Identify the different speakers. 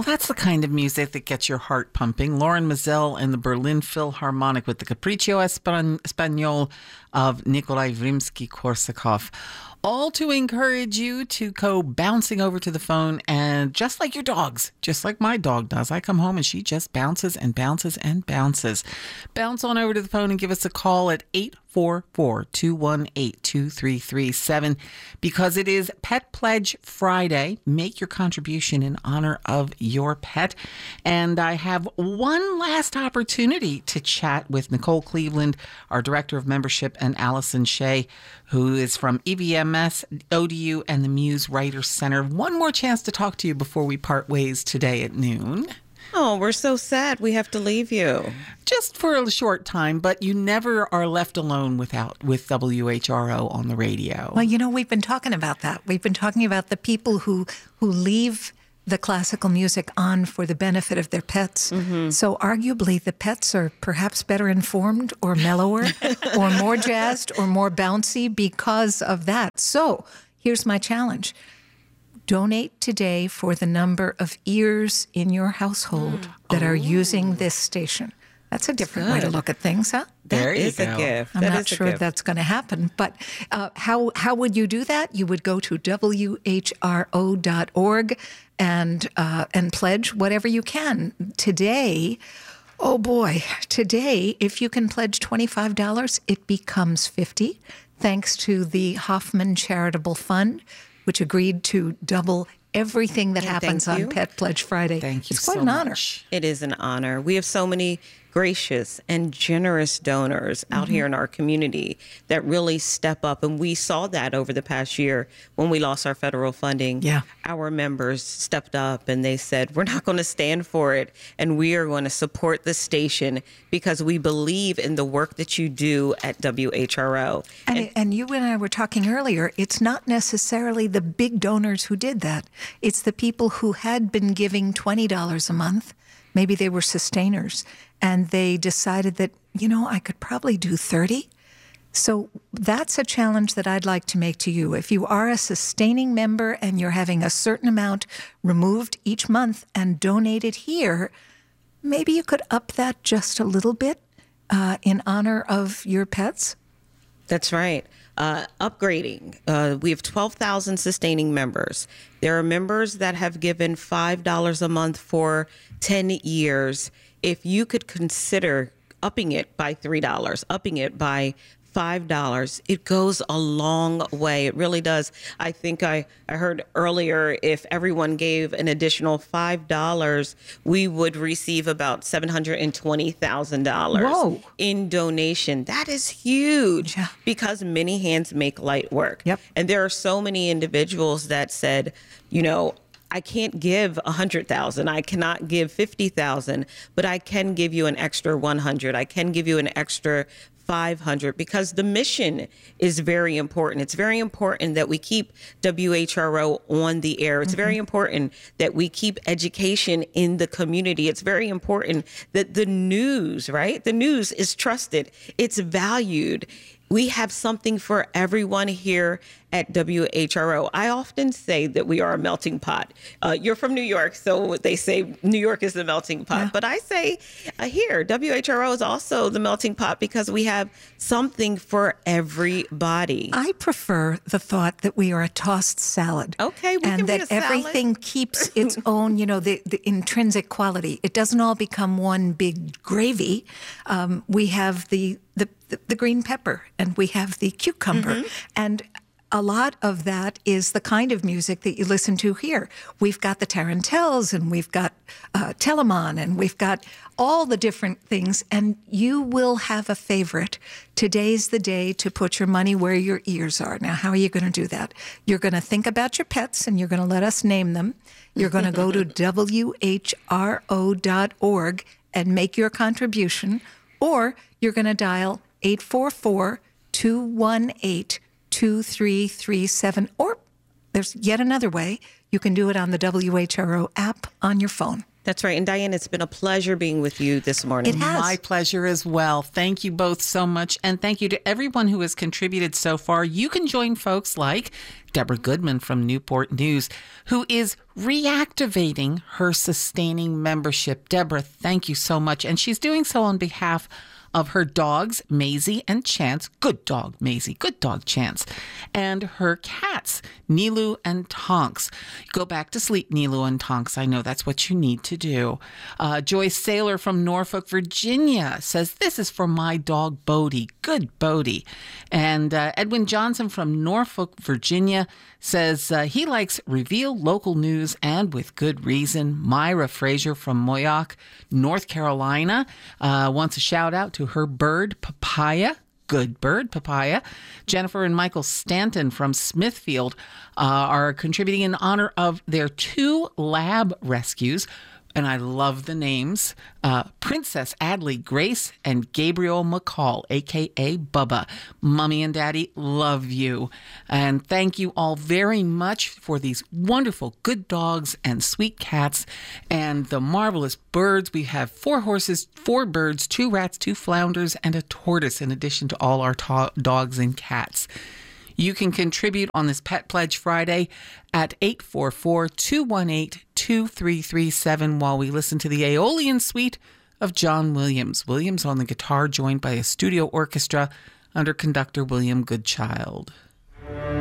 Speaker 1: Well, that's the kind of music that gets your heart pumping. Lauren Mazel and the Berlin Philharmonic with the Capriccio Espagnol of Nikolai Rimsky-Korsakov. All to encourage you to go bouncing over to the phone, and just like your dogs, just like my dog does, I come home and she just bounces and bounces and bounces. Bounce on over to the phone and give us a call at 844-218-2337 because it is Pet Pledge Friday. Make your contribution in honor of your pet. And I have one last opportunity to chat with Nicole Cleveland, our Director of Membership, and Allison Shea, who is from EVMS, ODU, and the Muse Writers Center. One more chance to talk to you before we part ways today at noon.
Speaker 2: Oh, we're so sad we have to leave you.
Speaker 1: Just for a short time, but you never are left alone with WHRO on the radio.
Speaker 3: Well, you know, we've been talking about that. We've been talking about the people who leave the classical music on for the benefit of their pets. Mm-hmm. So arguably the pets are perhaps better informed or mellower or more jazzed or more bouncy because of that. So here's my challenge. Donate today for the number of ears in your household that are using this station. That's a different way to look at things, huh?
Speaker 1: There you go.
Speaker 2: A gift.
Speaker 3: I'm not sure that's going to happen, but how would you do that? You would go to WHRO.org and pledge whatever you can. Today, oh boy, today, if you can pledge $25, it becomes $50, thanks to the Hoffman Charitable Fund, which agreed to double everything that happens on Pet Pledge Friday.
Speaker 1: Thank you
Speaker 3: It's quite
Speaker 1: so
Speaker 3: an honor.
Speaker 1: much.
Speaker 2: It is an honor. We have so many gracious and generous donors out here in our community that really step up. And we saw that over the past year when we lost our federal funding.
Speaker 3: Yeah.
Speaker 2: Our members stepped up and they said, we're not going to stand for it. And we are going to support the station because we believe in the work that you do at WHRO.
Speaker 3: And you and I were talking earlier, it's not necessarily the big donors who did that. It's the people who had been giving $20 a month. Maybe they were sustainers, and they decided that, you know, I could probably do 30. So that's a challenge that I'd like to make to you. If you are a sustaining member and you're having a certain amount removed each month and donated here, maybe you could up that just a little bit in honor of your pets.
Speaker 2: That's right. Upgrading. We have 12,000 sustaining members. There are members that have given $5 a month for 10 years. If you could consider upping it by $3, upping it by $5, it goes a long way. It really does. I think I heard earlier, if everyone gave an additional $5, we would receive about $720,000 in donation. That is huge because many hands make light work.
Speaker 3: Yep.
Speaker 2: And there are so many individuals that said, you know, I can't give 100,000. I cannot give 50,000, but I can give you an extra 100. I can give you an extra 500 because the mission is very important. It's very important that we keep WHRO on the air. It's very important that we keep education in the community. It's very important that the news, right? The news is trusted. It's valued. We have something for everyone here at WHRO. I often say that we are a melting pot. You're from New York, so they say New York is the melting pot. Yeah. But I say here, WHRO is also the melting pot because we have something for everybody.
Speaker 3: I prefer the thought that we are a tossed salad.
Speaker 2: Okay, we
Speaker 3: and
Speaker 2: can
Speaker 3: that
Speaker 2: be a salad.
Speaker 3: Everything keeps its own, you know, the intrinsic quality. It doesn't all become one big gravy. We have the green pepper and we have the cucumber. And a lot of that is the kind of music that you listen to here. We've got the Tarantells and we've got Telemann and we've got all the different things, and you will have a favorite. Today's the day to put your money where your ears are. Now, how are you going to do that? You're going to think about your pets and you're going to let us name them. You're going to go to WHRO.org and make your contribution, or you're going to dial 844-218-2337, or there's yet another way. You can do it on the WHRO app on your phone.
Speaker 2: That's right. And Diane, it's been a pleasure being with you this morning.
Speaker 3: It has.
Speaker 1: My pleasure as well. Thank you both so much. And thank you to everyone who has contributed so far. You can join folks like Deborah Goodman from Newport News, who is reactivating her sustaining membership. Deborah, thank you so much. And she's doing so on behalf of her dogs, Maisie and Chance. Good dog, Maisie. Good dog, Chance. And her cats, Nilu and Tonks. Go back to sleep, Nilu and Tonks. I know that's what you need to do. Joyce Saylor from Norfolk, Virginia says, this is for my dog, Bodie. Good Bodie. And Edwin Johnson from Norfolk, Virginia says he likes Reveal local news, and with good reason. Myra Frazier from Moyock, North Carolina, wants a shout out to her bird, Papaya. Good bird, Papaya. Jennifer and Michael Stanton from Smithfield are contributing in honor of their 2 lab rescues. And I love the names, Princess Adley Grace and Gabriel McCall, a.k.a. Bubba. Mommy and Daddy love you. And thank you all very much for these wonderful good dogs and sweet cats and the marvelous birds. We have 4 horses, 4 birds, 2 rats, 2 flounders, and a tortoise, in addition to all our dogs and cats. You can contribute on this Pet Pledge Friday at 844-218-2337 while we listen to the Aeolian Suite of John Williams. Williams on the guitar, joined by a studio orchestra under conductor William Goodchild.